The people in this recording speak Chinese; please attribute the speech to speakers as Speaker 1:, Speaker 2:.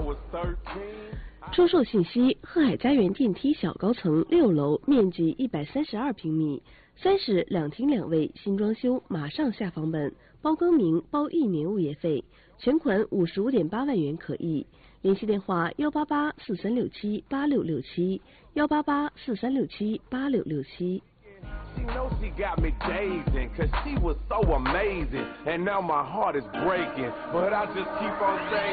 Speaker 1: 出售信息：鹤海家园电梯小高层6楼，面积132平米，3室2厅2卫，新装修，马上下房本，包更名，包1年物业费，全款55.8万元可议。联系电话18843678667，18843678667。
Speaker 2: She knows she got me dazing, cause she was so amazing. And now my heart is breaking, but I just keep on saying